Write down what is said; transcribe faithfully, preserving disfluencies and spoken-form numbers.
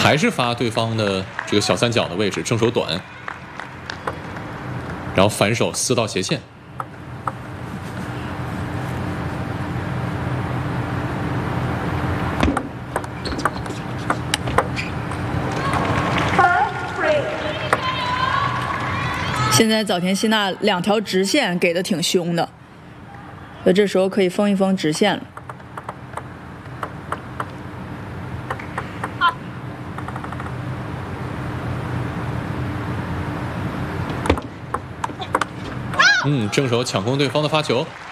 还是发对方的这个小三角的位置，正手短，然后反手撕到斜线。 现在早田希娜两条直线给的挺凶的，所以这时候可以封一封直线了。 嗯，正手抢攻对方的发球。